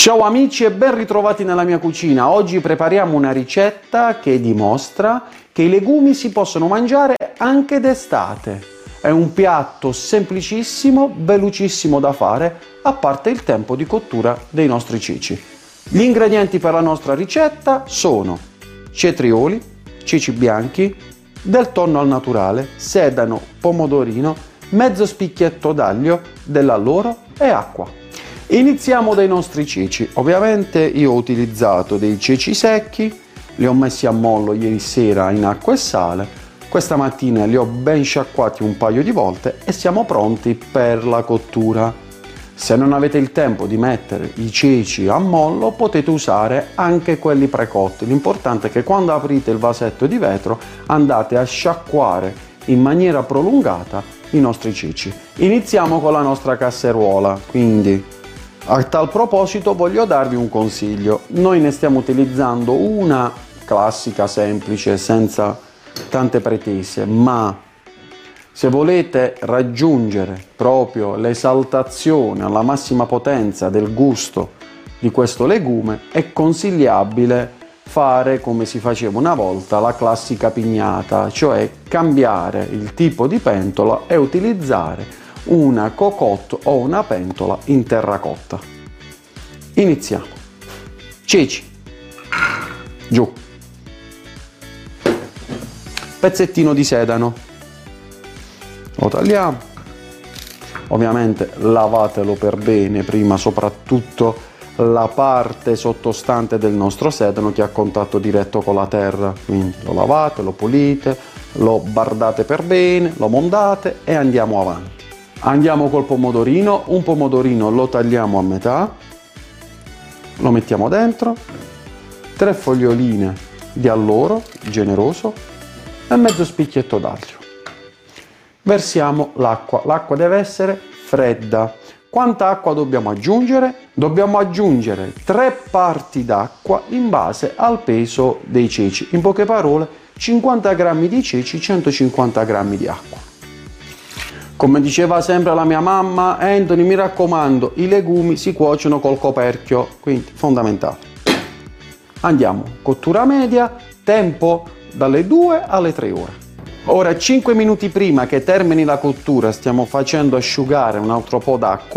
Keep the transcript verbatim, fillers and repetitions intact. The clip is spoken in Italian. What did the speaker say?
Ciao amici e ben ritrovati nella mia cucina. Oggi prepariamo una ricetta che dimostra che i legumi si possono mangiare anche d'estate. È un piatto semplicissimo, velocissimo da fare, a parte il tempo di cottura dei nostri ceci. Gli ingredienti per la nostra ricetta sono cetrioli, ceci bianchi, del tonno al naturale, sedano, pomodorino, mezzo spicchietto d'aglio, dell'alloro e acqua. Iniziamo dai nostri ceci. Ovviamente io ho utilizzato dei ceci secchi, li ho messi a mollo ieri sera in acqua e sale, questa mattina li ho ben sciacquati un paio di volte e siamo pronti per la cottura. Se non avete il tempo di mettere i ceci a mollo potete usare anche quelli precotti, l'importante è che quando aprite il vasetto di vetro andate a sciacquare in maniera prolungata i nostri ceci. Iniziamo con la nostra casseruola, quindi a tal proposito voglio darvi un consiglio. Noi ne stiamo utilizzando una classica, semplice, senza tante pretese, ma se volete raggiungere proprio l'esaltazione alla massima potenza del gusto di questo legume, è consigliabile fare come si faceva una volta, la classica pignata, cioè cambiare il tipo di pentola e utilizzare una cocotte o una pentola in terracotta. Iniziamo. Ceci, giù, pezzettino di sedano, lo tagliamo, ovviamente lavatelo per bene prima, soprattutto la parte sottostante del nostro sedano che ha contatto diretto con la terra, quindi lo lavate, lo pulite, lo bardate per bene, lo mondate e andiamo avanti. Andiamo col pomodorino, un pomodorino lo tagliamo a metà, lo mettiamo dentro, tre foglioline di alloro generoso e mezzo spicchietto d'aglio. Versiamo l'acqua, l'acqua deve essere fredda. Quanta acqua dobbiamo aggiungere? Dobbiamo aggiungere tre parti d'acqua in base al peso dei ceci, in poche parole cinquanta grammi di ceci, centocinquanta grammi di acqua. Come diceva sempre la mia mamma, Anthony, mi raccomando, i legumi si cuociono col coperchio, quindi fondamentale. Andiamo, cottura media, tempo dalle due alle tre ore. Ora, cinque minuti prima che termini la cottura, stiamo facendo asciugare un altro po' d'acqua.